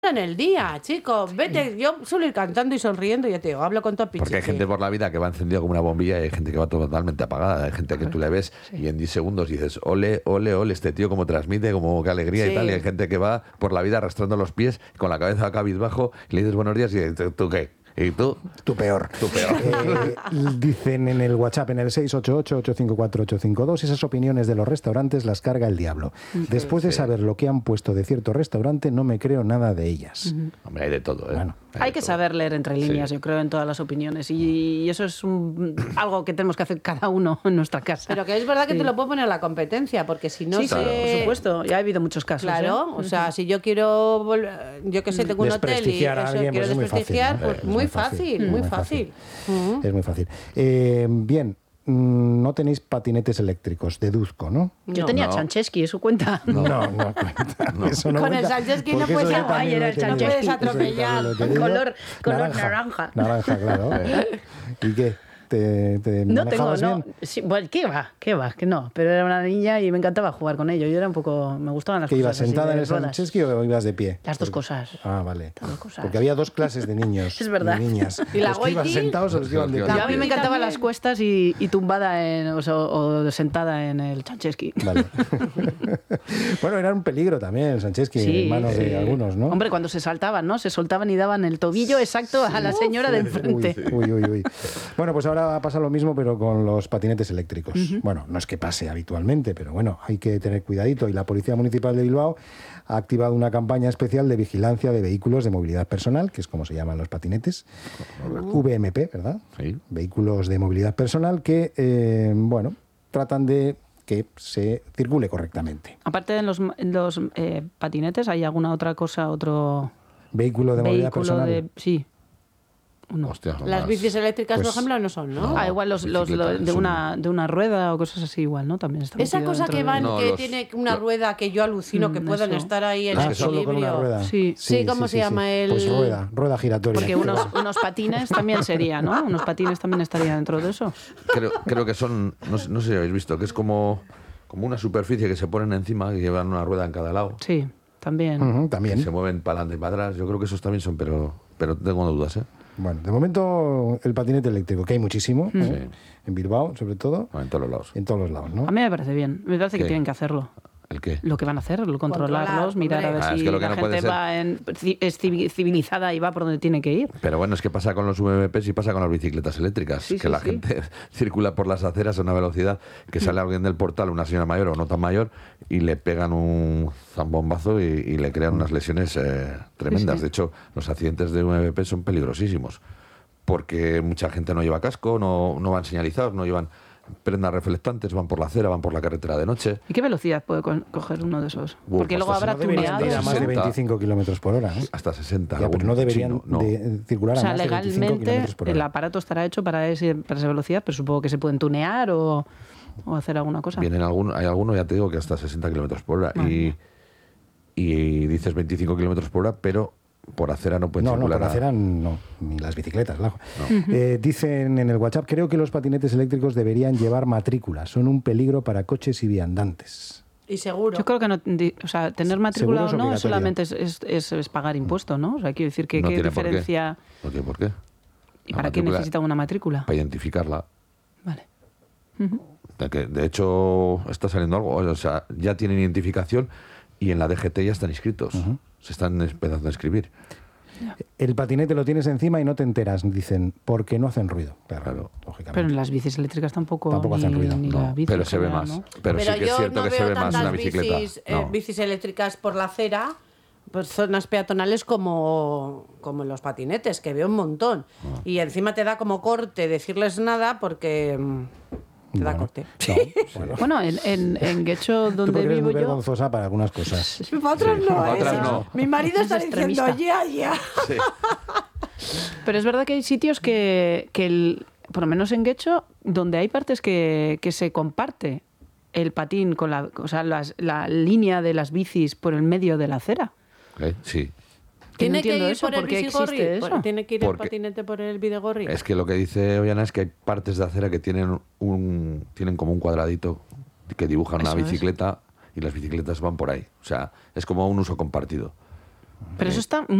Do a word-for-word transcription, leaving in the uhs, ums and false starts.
en el día, chicos. Vete, yo suelo ir cantando y sonriendo y ya te digo, hablo con todo pichichi. Porque hay gente por la vida que va encendido como una bombilla y hay gente que va totalmente apagada. Hay gente que tú le ves sí. y en diez segundos dices, ole, ole, ole, este tío como transmite, como qué alegría sí. y tal. Y hay gente que va por la vida arrastrando los pies con la cabeza cabizbajo y le dices buenos días y dices, ¿tú qué? ¿Y tú? Tú peor. Tú peor. Eh, dicen en el WhatsApp, en el seis ocho ocho, ocho cinco cuatro, ocho cinco dos, esas opiniones de los restaurantes las carga el diablo. Sí, Después de sí. saber lo que han puesto de cierto restaurante, no me creo nada de ellas. Uh-huh. Hombre, hay de todo, ¿eh? Bueno, hay, hay que todo. saber leer entre líneas, sí. yo creo, en todas las opiniones. Y, y eso es un, algo que tenemos que hacer cada uno en nuestra casa. Pero que es verdad que sí. te lo puedo poner a la competencia, porque si no sí, se... claro. Por supuesto, ya ha habido muchos casos. Claro, ¿eh? o sea, si yo quiero, volver, yo que sé, tengo un hotel y eso, alguien, quiero pues desprestigiar, muy fácil, ¿no? pues muy fácil, muy fácil. Muy fácil. Uh-huh. Es muy fácil. Eh, bien, no tenéis patinetes eléctricos, deduzco, ¿no? Yo no. tenía no. Chanchesky, ¿eso cuenta? No, no, no cuenta. No. Eso no Con cuenta, el Chanchesky no puedes, ay, era el no puedes atropellar. Color, color naranja. Naranja, naranja claro. ¿Y qué? ¿Te, te no tengo, bien? no. Sí, bueno, ¿qué va? ¿Qué va? Que no. Pero era una niña y me encantaba jugar con ello. Yo era un poco... Me gustaban las ¿Que cosas ibas sentada así, en el Chanchesky o ibas de pie? Las dos cosas. Ah, vale. Las dos cosas. Porque había dos clases de niños. Es verdad. Y niñas. ¿Y la los que iban sentados o los que iban de pie. A mí me encantaban las cuestas y, y tumbada en, o, sea, o sentada en el Chanchesky. Vale. Bueno, era un peligro también el Chanchesky sí, en manos sí. de algunos, ¿no? Hombre, cuando se saltaban, ¿no? Se soltaban y daban el tobillo exacto a la señora de enfrente. Uy, uy, uy, uy. Bueno, pues ahora pasa lo mismo, pero con los patinetes eléctricos. Uh-huh. Bueno, no es que pase habitualmente, pero bueno, hay que tener cuidadito. Y la Policía Municipal de Bilbao ha activado una campaña especial de vigilancia de vehículos de movilidad personal, que es como se llaman los patinetes, uh-huh. V M P, ¿verdad? Sí. Vehículos de movilidad personal que, eh, bueno, tratan de que se circule correctamente. Aparte de los, los eh, patinetes, ¿hay alguna otra cosa, otro vehículo de movilidad vehículo personal? De, sí. No. Hostia, las bicis eléctricas, pues, por ejemplo, no son, ¿no? no ah, igual los, los, los de una de una rueda o cosas así igual, ¿no? También está esa cosa que van, no, que los, tiene una rueda que yo alucino mm, que puedan eso. estar ahí en ah, equilibrio. Solo con una rueda. Sí, sí, sí ¿cómo sí, se sí, llama sí. el...? Pues rueda, rueda giratoria. Porque unos, unos patines también sería, ¿no? Unos patines también estarían dentro de eso. Creo, creo que son, no, no sé si habéis visto, que es como, como una superficie que se ponen encima, que llevan una rueda en cada lado. Sí, también. Uh-huh, también. Que se mueven para adelante y para atrás. Yo creo que esos también son, pero, pero tengo dudas, ¿eh? Bueno, de momento el patinete eléctrico, que hay muchísimo, ¿eh? Sí. En Bilbao, sobre todo. No, en todos los lados. En todos los lados, ¿no? A mí me parece bien. Me parece ¿Qué? que tienen que hacerlo. ¿El qué? Lo que van a hacer, controlarlos, Controlar, mirar hombre. a ver ah, si es que lo que la no gente va en, es civilizada y va por donde tiene que ir. Pero bueno, es que pasa con los V M Ps y pasa con las bicicletas eléctricas, sí, que sí, la sí. gente circula por las aceras a una velocidad que sale alguien del portal, una señora mayor o no tan mayor, y le pegan un zambombazo y, y le crean unas lesiones eh, tremendas. Sí, sí. De hecho, los accidentes de V M P son peligrosísimos, porque mucha gente no lleva casco, no, no van señalizados, no llevan prendas reflectantes, van por la acera, van por la carretera de noche. ¿Y qué velocidad puede co- coger uno de esos? Uf, Porque luego habrá no deberían de ir a más de veinticinco kilómetros por hora, ¿eh? Hasta sesenta. Ya, pero no deberían chino, no. de circular o sea, a más de veinticinco legalmente kilómetros por hora. el aparato estará hecho para, ese, para esa velocidad, pero supongo que se pueden tunear o, o hacer alguna cosa. Vienen algún, hay algunos, ya te digo, que hasta sesenta kilómetros por hora. Y, y dices veinticinco kilómetros por hora, pero por acera no pueden no, circular. No, por acera no, ni las bicicletas. No. Uh-huh. Eh, dicen en el WhatsApp, creo que los patinetes eléctricos deberían llevar matrícula. Son un peligro para coches y viandantes. Y seguro. Yo creo que no, o sea, tener matrícula o no solamente es, es, es, es pagar impuesto, ¿no? O sea, quiero decir que no qué diferencia... Qué. No tiene por qué. ¿Y para qué necesita una matrícula? Para identificarla. Vale. Uh-huh. De, que, de hecho, está saliendo algo. O sea, ya tienen identificación y en la D G T ya están inscritos. Uh-huh. Se están empezando a escribir. El patinete lo tienes encima y no te enteras, dicen, porque no hacen ruido. Claro, claro. Lógicamente. Pero en las bicis eléctricas tampoco, tampoco hacen ni, ruido. Ni no, la bici pero se ve más. ¿no? Pero, pero sí que es cierto no que se ve más una bicicleta. Bicis, no. eh, bicis eléctricas por la acera, pues zonas peatonales como, como en los patinetes, que veo un montón. No. Y encima te da como corte decirles nada porque... Te da bueno, corte. No, bueno, bueno, en, en, en Guecho, donde Tú vivo eres muy yo... vergonzosa para algunas cosas. Para otras sí, no, para ¿eh? otras no. Mi marido está extremista. diciendo ya, ya. Sí. Pero es verdad que hay sitios que, que el, por lo menos en Guecho, donde hay partes que, que se comparte el patín con la, o sea, las, la línea de las bicis por el medio de la acera. ¿Eh? Sí. ¿Tiene no que ir eso, por el bicigorri? Eso? ¿Tiene que ir Porque el patinete por el bidegorri? Es que lo que dice Ollana es que hay partes de acera que tienen un tienen como un cuadradito que dibujan una eso bicicleta es. Y las bicicletas van por ahí. O sea, es como un uso compartido. Pero eso está